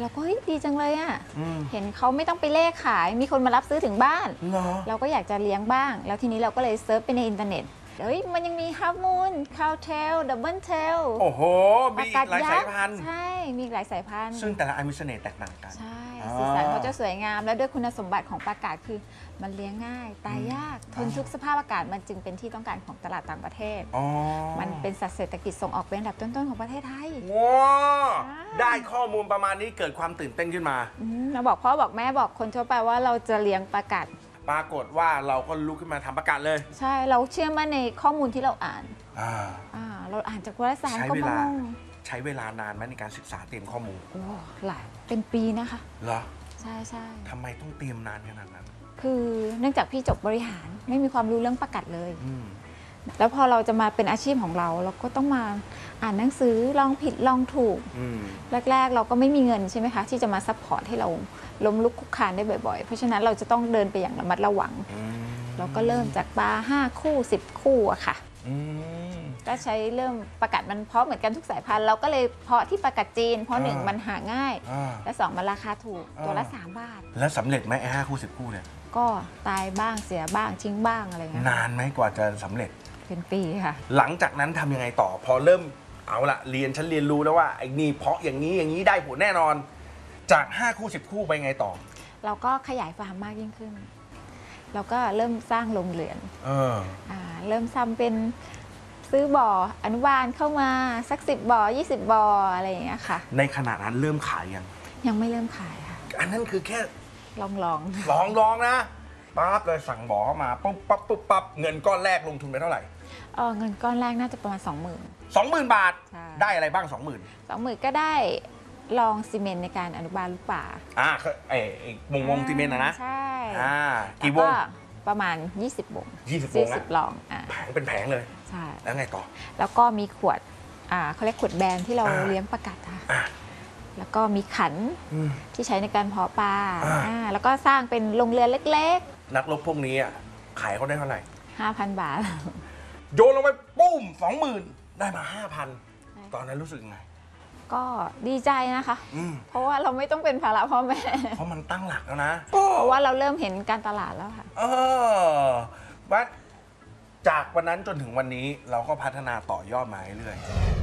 เราก็เฮ้ยดีจังเลยอ่ะเห็นเขาไม่ต้องไปเลขขายมีคนมารับซื้อถึงบ้านเราก็อยากจะเลี้ยงบ้างแล้วทีนี้เราก็เลยเซิร์ชไปในอินเทอร์เน็ตเฮ้ยมันยังมีฮาร์ฟมูนคาวเทลดับเบิลเทลโอ้โหมีหลายสายพันธุ์ใช่มีหลายสายพันธุ์ซึ่งแต่ละอันมีเสน่ห์แตกต่างกันใช่สีสันเขาจะสวยงามแล้วด้วยคุณสมบัติของปลากาศคือมันเลี้ยงง่ายตายยากทนทุกสภาพอากาศมันจึงเป็นที่ต้องการของตลาดต่างประเทศมันเป็นสัตว์เศรษฐกิจส่งออกเป็นอันดับต้นๆของประเทศไทยว้าได้ข้อมูลประมาณนี้เกิดความตื่นเต้นขึ้นมาเราบอกพ่อบอกแม่บอกคนทั่วไปว่าเราจะเลี้ยงปลากาศปรากฏว่าเราก็ลุกขึ้นมาทำประกาศเลยใช่เราเชื่อมั่นในข้อมูลที่เราอ่านเราอ่านจากวารสารก็มองใช้เวลานานไหมในการศึกษาเตรียมข้อมูลหลายเป็นปีนะคะเหรอใช่ใช่ทำไมต้องเตรียมนานขนาดนั้นคือเนื่องจากพี่จบบริหารไม่มีความรู้เรื่องประกาศเลยแล้วพอเราจะมาเป็นอาชีพของเราเราก็ต้องมาอ่านหนังสือลองผิดลองถูกแรกๆเราก็ไม่มีเงินใช่ไหมคะที่จะมาซัพพอร์ตให้เราล้มลุกคลุกคลานได้บ่อยๆเพราะฉะนั้นเราจะต้องเดินไปอย่างระมัดระวังเราก็เริ่มจากปลา5 คู่10 คู่อะค่ะก็ใช้เริ่มประกาศมันเพาะเหมือนกันทุกสายพันธุ์เราก็เลยเพาะที่ประกาศจีนเพราะ1มันหาง่ายและ2มันราคาถูกตัวละ3 บาทแล้วสำเร็จไหมไอ้5 คู่10 คู่เนี่ยก็ตายบ้างเสียบ้างทิ้งบ้างอะไรเงี้ยนานไหมกว่าจะสำเร็จเป็นปีค่ะหลังจากนั้นทำยังไงต่อพอเริ่มเอาละฉันเรียนรู้แล้วว่าไอ้นี่เพาะอย่างนี้ได้ผลแน่นอนจาก5 คู่10 คู่ไปไงต่อเราก็ขยายฟาร์มมากยิ่งขึ้นเราก็เริ่มสร้างโรงเรือนเริ่มทำเป็นซื้อบ่ออนุบาลเข้ามาสัก10 บ่อ20 บ่ออะไรอย่างเงี้ยค่ะในขณะนั้นเริ่มขายยังไม่เริ่มขายค่ะอันนั้นคือแค่ลองนะปั๊บเลยสั่งบ่อเข้ามาปั๊บเงินก้อนแรกลงทุนไปเท่าไหร่เงินก้อนแรกน่าจะประมาณ 20,000 บาทได้อะไรบ้าง 20,000ก็ได้ลองซีเมนต์ในการอนุบาลลูกป่าวงซีเมนต์นะใช่กี่วงประมาณ20 วง 20 ลองแผงเป็นแผงเลยใช่แล้วไงต่อแล้วก็มีขวดเขาเรียกขวดแบนที่เราเลี้ยงปลากัดค่ะแล้วก็มีขันที่ใช้ในการเพาะปลาแล้วก็สร้างเป็นโรงเรือนเล็กๆนักรบพวกนี้ขายเขาได้เท่าไหร่ 5,000 บาทโยนลงไปปุ้ม20,000ได้มา 5,000ตอนนั้นรู้สึกยังไงก็ดีใจนะคะเพราะว่าเราไม่ต้องเป็นภาระพ่อแม่เพราะมันตั้งหลักแล้วนะเพราะว่าเราเริ่มเห็นการตลาดแล้วค่ะว่าจากวันนั้นจนถึงวันนี้เราก็พัฒนาต่อยอดมาเรื่อยๆ